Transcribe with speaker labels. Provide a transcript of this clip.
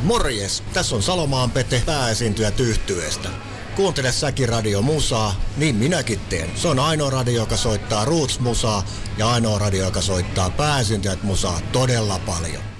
Speaker 1: Morjes, tässä on Salomaan Pete, pääesiintyjät yhtyeestä. Kuuntele säkin Radio Musaa, niin minäkin teen. Se on ainoa radio, joka soittaa Roots Musaa ja ainoa radio, joka soittaa pääesiintyjät Musaa todella paljon.